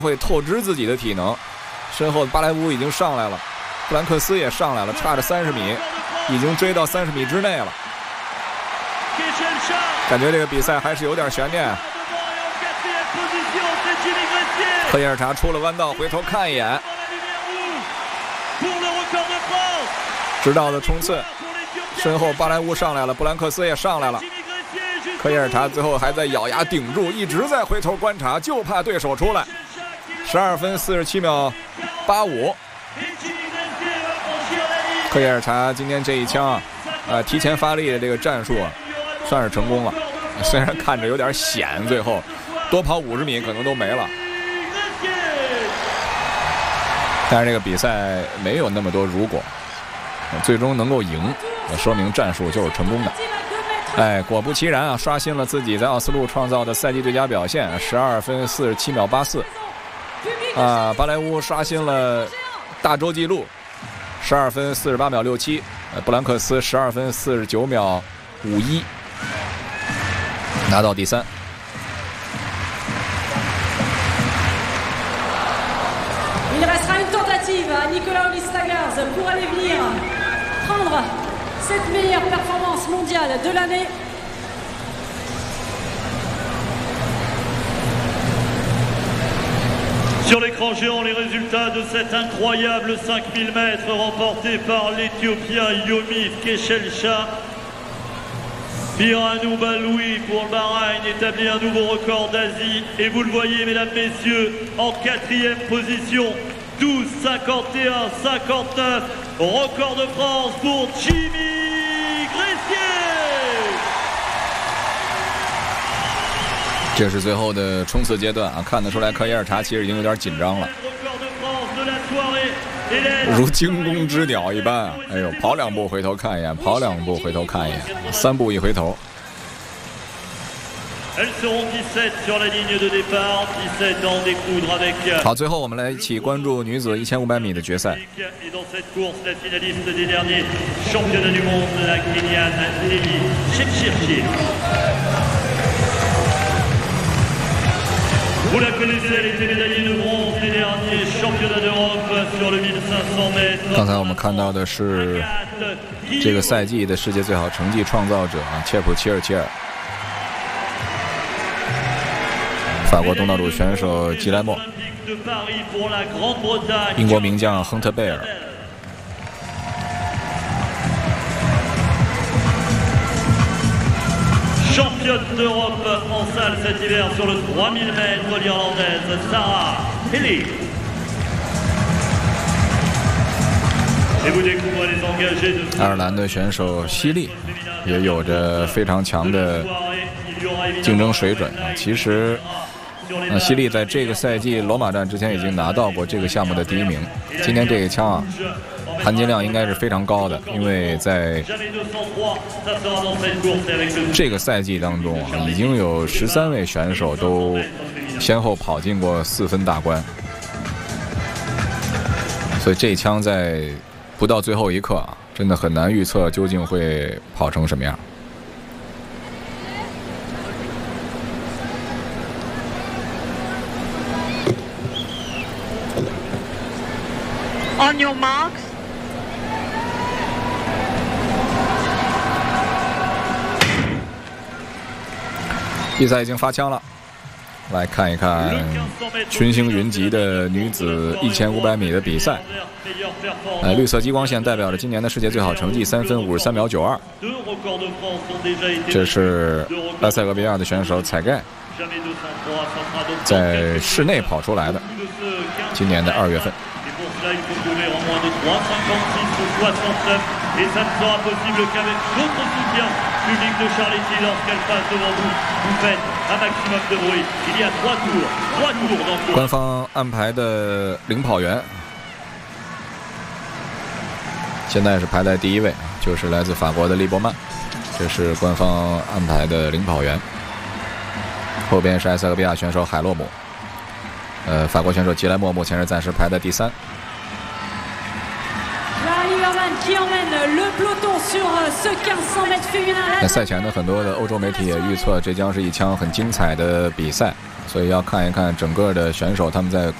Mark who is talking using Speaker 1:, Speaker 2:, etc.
Speaker 1: 会透支自己的体能。身后巴莱乌已经上来了，布兰克斯也上来了，差着30米，已经追到30米之内了。感觉这个比赛还是有点悬念。科耶尔查出了弯道，回头看一眼，直道的冲刺。身后巴莱乌上来了，布兰克斯也上来了。科耶尔查最后还在咬牙顶住，一直在回头观察，就怕对手出来。12分47秒85。科耶尔查今天这一枪提前发力的这个战术算是成功了，虽然看着有点险，最后多跑50米可能都没了。但是这个比赛没有那么多如果，最终能够赢，说明战术就是成功的。果不其然啊，刷新了自己在奥斯陆创造的赛季最佳表现，12分47秒84。巴莱乌刷新了大洲纪录，12分48秒67。布兰克斯12分49秒51，拿到第3。
Speaker 2: Il restera une tentative à Nicolas Ulis-Stagers pour aller venir prendre cette meilleure performance mondiale de l'année.
Speaker 3: Sur l'écran géant, les résultats de cet incroyable 5000 mètres remporté par l'Éthiopien Yomif Keshelcha. Biranou Baloui pour le Bahreïn établit un nouveau record d'Asie. Et vous le voyez, mesdames, messieurs, en 4e position, 12,51,59. Record de France pour Jimmy Gressier.
Speaker 1: 这是最后的冲刺阶段啊，看得出来科耶尔查其实已经有点紧张了，如惊弓之鸟一般啊！哎呦，跑2步回头看一眼，跑2步回头看一眼，3步一回头。好，最后我们来一起关注女子1500米的决赛。
Speaker 3: Vous la connaissez, elle était médaillée de bronze les derniers championnats d'Europe sur le 1500 mètres.
Speaker 1: 刚才我们看到的是这个赛季的世界最好成绩创造者切普齐尔切尔，法国东道主选手吉莱莫，英国名将亨特贝尔。
Speaker 3: Championne d'Europe en salle cet hiver sur le 3000 mètres, l'Irlandaise Sarah Healy. Et vous découvrez les engagés de
Speaker 1: 爱尔兰的选手希利也有着非常强的竞争水准啊。其实希利在这个赛季罗马站之前已经拿到过这个项目的第1名，今天这一枪含金量应该是非常高的，因为在这个赛季当中已经有13位选手都先后跑进过4分大关，所以这一枪在不到最后一刻真的很难预测究竟会跑成什么样。
Speaker 4: On your marks.
Speaker 1: 比赛已经发枪了，来看一看群星云集的女子1500米的比赛。绿色激光线代表着今年的世界最好成绩3分53秒92。这是埃塞俄比亚的选手采盖在室内跑出来的，今年的2月份。
Speaker 3: Public de Charletti lorsqu'elle passe devant vous, vous faites un maximum de bruit. Il y a 3 tours dans
Speaker 1: 官方安排的领跑员，现在是排在第1位，就是来自法国的利伯曼，这是官方安排的领跑员。后边是埃塞俄比亚选手海洛姆，法国选手吉莱莫目前是暂时排在第3。
Speaker 2: qui emmène le peloton sur ce 1500 mètres féminin.
Speaker 1: 在赛前呢，很多的欧洲媒体也预测这将是一场很精彩的比赛，所以要看一看整个的选手他们在